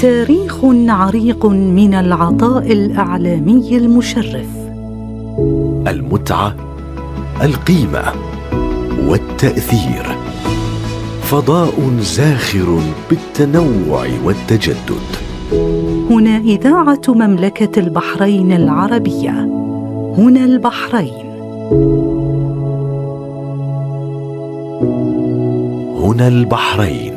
تاريخ عريق من العطاء الإعلامي المشرف. المتعة، القيمة والتأثير. فضاء زاخر بالتنوع والتجدد. هنا إذاعة مملكة البحرين العربية. هنا البحرين. هنا البحرين.